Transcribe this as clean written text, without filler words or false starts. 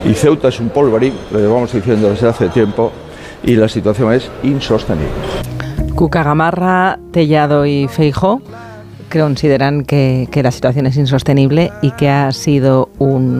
Y Ceuta es un polvorín, lo llevamos diciendo desde hace tiempo, y la situación es insostenible. Cuca Gamarra, Tellado y Feijóo consideran que la situación es insostenible y que ha sido un